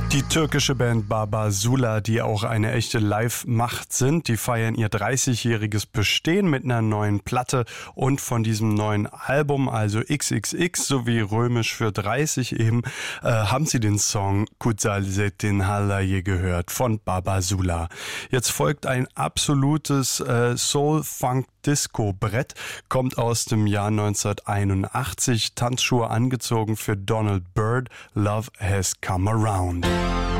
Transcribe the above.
Die türkische Band Babasula, die auch eine echte Live-Macht sind, die feiern ihr 30-jähriges Bestehen mit einer neuen Platte und von diesem neuen Album, also XXX sowie römisch für 30 eben, haben sie den Song Kutsalsetin Halaye gehört von Babasula. Jetzt folgt ein absolutes Soul-Funk-Disco-Brett, kommt aus dem Jahr 1981, Tanzschuhe angezogen für Donald Byrd, Love Has Come Around.